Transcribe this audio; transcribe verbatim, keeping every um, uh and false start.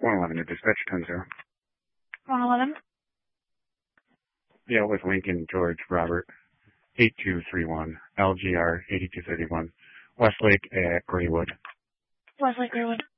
one eleven to dispatch ten zero. one eleven. Yeah, with Lincoln George Robert, eight two three one, L G R eighty-two thirty-one, Westlake at Graywood. Westlake Graywood.